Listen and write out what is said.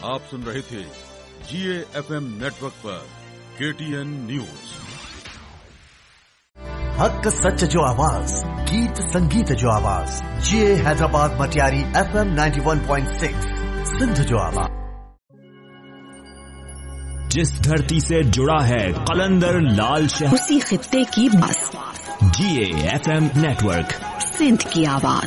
आप सुन रहे थे GA FM नेटवर्क पर KTN न्यूज। हक सच जो आवाज, गीत संगीत जो आवाज, GA हैदराबाद मटियारी FM 91.6 सिंध जो आवाज। जिस धरती से जुड़ा है कलंदर लाल शहर, उसी खित्ते की बस GA FM नेटवर्क सिंध की आवाज।